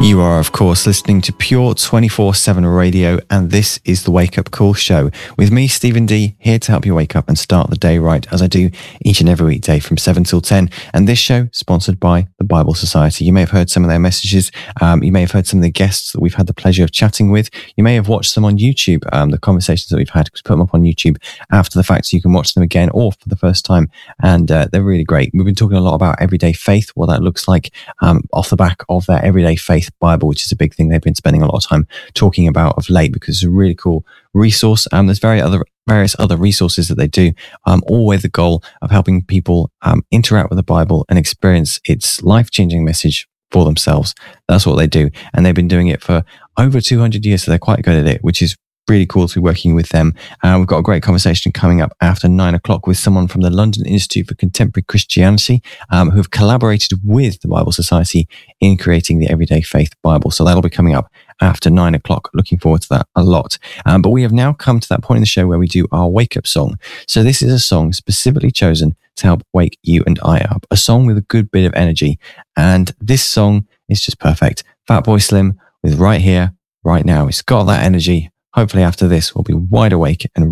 You are, of course, listening to Pure 24/7 Radio, and this is the Wake Up Call Show with me, Stephen D, here to help you wake up and start the day right, as I do each and every weekday from 7 till 10. And this show sponsored by the Bible Society. You may have heard some of their messages. You may have heard some of the guests that we've had the pleasure of chatting with. You may have watched them on YouTube, the conversations that we've had. We put them up on YouTube after the fact, so you can watch them again or for the first time. And they're really great. We've been talking a lot about everyday faith, what that looks like off the back of their Everyday Faith Bible, which is a big thing they've been spending a lot of time talking about of late, because it's a really cool resource. There's various other resources that they do, all with the goal of helping people interact with the Bible and experience its life-changing message for themselves. That's what they do. And they've been doing it for over 200 years, so they're quite good at it, which is really cool to be working with them. We've got a great conversation coming up after 9 o'clock with someone from the London Institute for Contemporary Christianity, who have collaborated with the Bible Society in creating the Everyday Faith Bible. So that'll be coming up after 9 o'clock. Looking forward to that a lot. But we have now come to that point in the show where we do our wake up song. So this is a song specifically chosen to help wake you and I up, a song with a good bit of energy. And this song is just perfect. Fatboy Slim with Right Here, Right Now. It's got that energy. Hopefully after this, we'll be wide awake and